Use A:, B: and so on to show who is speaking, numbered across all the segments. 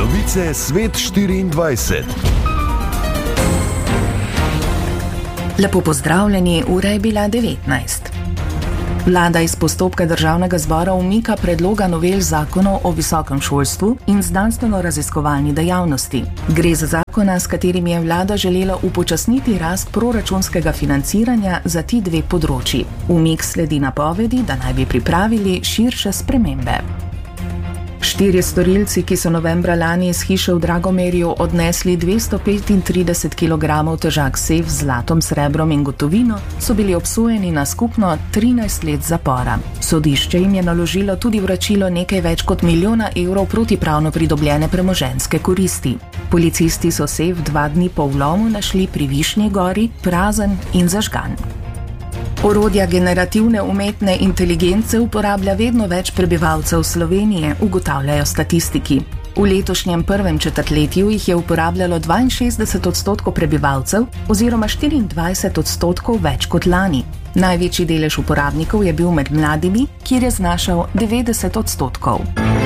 A: Novice Svet 24.
B: Lepo pozdravljeni, ura je bila 19. Vlada iz postopka državnega zbora umika predloga novel zakonov o visokem šolstvu in znanstveno-raziskovalni dejavnosti. Gre za zakona, s katerim je vlada želela upočasniti rast proračunskega financiranja za ti dve področji. Umik sledi napovedi, da naj bi pripravili širše spremembe. 4 storilci, ki so novembra lani iz hiše v Dragomerju odnesli 235 kg težak sef z zlatom, srebrom in gotovino, so bili obsojeni na skupno 13 let zapora. Sodišče jim je naložilo tudi vračilo nekaj več kot 1 milijona evrov protipravno pridobljene premoženjske koristi. Policisti so sef 2 dni po vlomu našli pri Višnji gori, prazen in zažgan. Orodja generativne umetne inteligence uporablja vedno več prebivalcev Slovenije, ugotavljajo statistiki. V letošnjem prvem četrtletju jih je uporabljalo 62% prebivalcev oziroma 24% več kot lani. Največji delež uporabnikov je bil med mladimi, kjer je znašal 90%.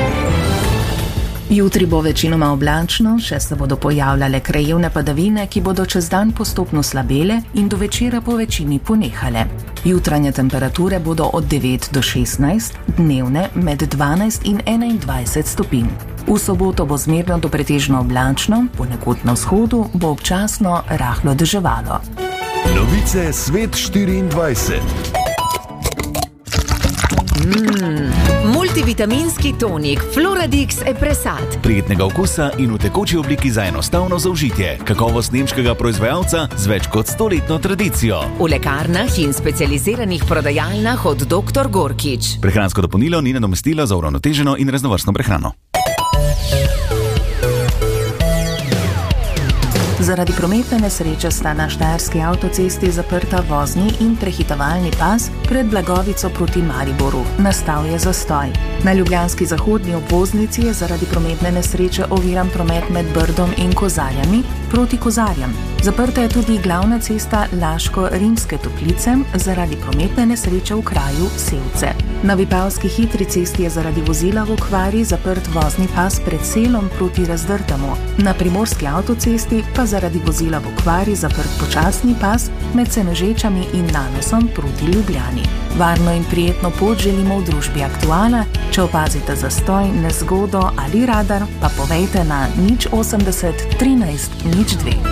B: Jutri bo večinoma oblačno, še se bodo pojavljale krajevne padavine, ki bodo čez dan postopno slabele in do večera po večini ponehale. Jutranje temperature bodo od 9 do 16, dnevne med 12 in 21 stopinj. V soboto bo zmerno do pretežno oblačno, ponekod na vzhodu bo občasno rahlo deževalo.
A: Novice Svet 24.
C: Multivitaminski tonik Floradix Epresat.
D: Prijetnega okusa in v tekoči obliki za enostavno zaužitje. Kakovost nemškega proizvajalca z več kot 100-letno tradicijo.
C: V lekarnah in specializiranih prodajalnah od Dr. Gorkič.
D: Prehransko dopolnilo ni nadomestilo za uravnoteženo in raznovrstno prehrano.
B: Zaradi prometne nesreče sta na štajerski avtocesti zaprta vozni in prehitevalni pas pred Blagovico proti Mariboru. Nastal je zastoj. Na ljubljanski zahodni obvoznici je zaradi prometne nesreče oviran promet med Brdom in Kozarjami proti Kozarjem. Zaprta je tudi glavna cesta Laško-Rimske Toplice zaradi prometne nesreče v kraju Sevce. Na Vipavski hitri cesti je zaradi vozila v okvari zaprt vozni pas pred Selom proti Razdrtemu. Na primorski avtocesti pa zaradi vozila v okvari zaprt počasni pas med Senožečami in Nanosom proti Ljubljani. Varno in prijetno pot želimo v družbi Aktuala. Če opazite zastoj, nezgodo ali radar, pa povejte na 080 13 02.